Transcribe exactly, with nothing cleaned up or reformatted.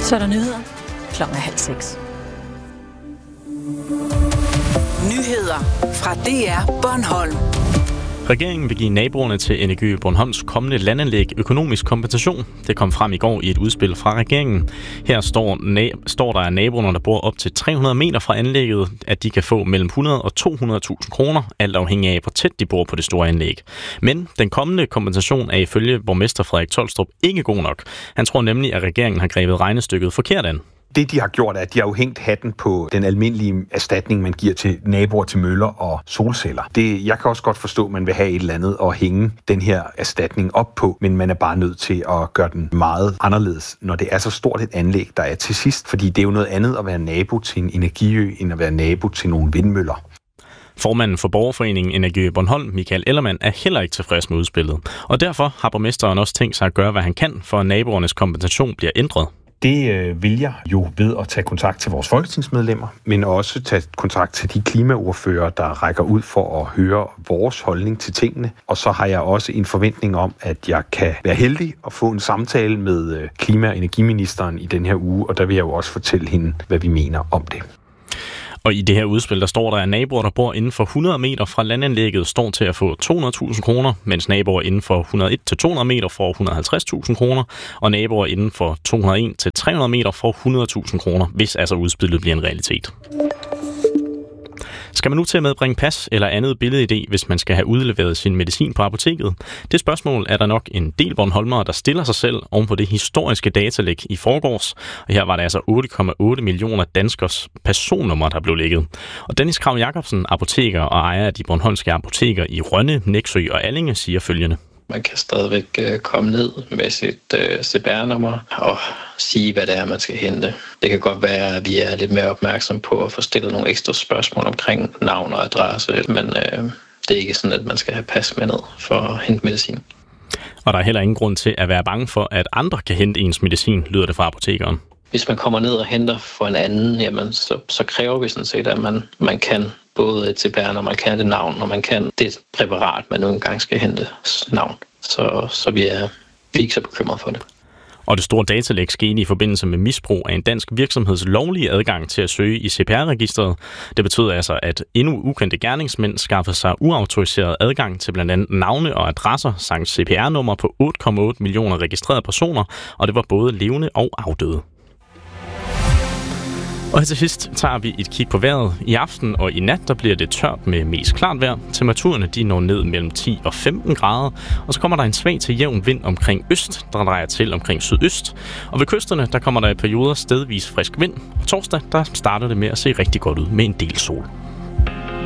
Så er der nyheder klokken halv seks. Nyheder fra D R Bornholm. Regeringen vil give naboerne til Energy Bornholms kommende landanlæg økonomisk kompensation. Det kom frem i går i et udspil fra regeringen. Her står, na- står der, at naboerne, der bor op til tre hundrede meter fra anlægget, at de kan få mellem hundrede og to hundrede tusind kroner, alt afhængig af, hvor tæt de bor på det store anlæg. Men den kommende kompensation er ifølge borgmester Frederik Tolstrup ikke god nok. Han tror nemlig, at regeringen har grebet regnestykket forkert an. Det, de har gjort, er, at de har jo hængt hatten på den almindelige erstatning, man giver til naboer til møller og solceller. Det, jeg kan også godt forstå, at man vil have et eller andet at hænge den her erstatning op på, men man er bare nødt til at gøre den meget anderledes, når det er så stort et anlæg, der er til sidst. Fordi det er jo noget andet at være nabo til en energiø, end at være nabo til nogle vindmøller. Formanden for borgerforeningen Energy Bornholm, Michael Ellermann, er heller ikke tilfreds med udspillet. Og derfor har borgmesteren også tænkt sig at gøre, hvad han kan, for at naboernes kompensation bliver ændret. Det øh, vil jeg jo ved at tage kontakt til vores folketingsmedlemmer, men også tage kontakt til de klimaordfører, der rækker ud for at høre vores holdning til tingene. Og så har jeg også en forventning om, at jeg kan være heldig at få en samtale med øh, klima- og energiministeren i den her uge, og der vil jeg jo også fortælle hende, hvad vi mener om det. Og i det her udspil, der står der, at naboer, der bor inden for hundrede meter fra landanlægget, står til at få to hundrede tusind kroner, mens naboer inden for hundrede og en til to hundrede meter får et hundrede og halvtreds tusind kroner, og naboer inden for to hundrede og en til tre hundrede meter får hundrede tusind kroner, hvis altså udspillet bliver en realitet. Skal man nu til at medbringe pas eller andet billedidé, hvis man skal have udleveret sin medicin på apoteket? Det spørgsmål er der nok en del bornholmere, der stiller sig selv oven på det historiske datalæk i forgårs. Og her var der altså otte komma otte millioner danskers personnummer, der blev lækket. Og Dennis Krag Jacobsen, apoteker og ejer af de bornholmske apoteker i Rønne, Nexø og Allinge, siger følgende. Man kan stadigvæk øh, komme ned med sit øh, C P R-nummer og sige, hvad det er, man skal hente. Det kan godt være, at vi er lidt mere opmærksom på at få stillet nogle ekstra spørgsmål omkring navn og adresse, men øh, det er ikke sådan, at man skal have pas med ned for at hente medicin. Og der er heller ingen grund til at være bange for, at andre kan hente ens medicin, lyder det fra apotekeren. Hvis man kommer ned og henter for en anden, jamen, så, så kræver vi sådan set, at man, man kan både et C P R, når man kan det navn, og man kan det præparat, man nu engang skal hente navn. Så, så vi er, vi er ikke så bekymrede for det. Og det store datalæk skete i forbindelse med misbrug af en dansk virksomheds lovlige adgang til at søge i C P R-registret. Det betød altså, at endnu ukendte gerningsmænd skaffede sig uautoriseret adgang til blandt andet navne og adresser samt C P R-nummer på otte komma otte millioner registrerede personer, og det var både levende og afdøde. Og her til sidst tager vi et kig på vejret. I aften og i nat der bliver det tørt med mest klart vejr. Temperaturerne de når ned mellem ti og femten grader. Og så kommer der en svag til jævn vind omkring øst, der drejer til omkring sydøst. Og ved kysterne der kommer der i perioder stedvis frisk vind. Og torsdag der starter det med at se rigtig godt ud med en del sol.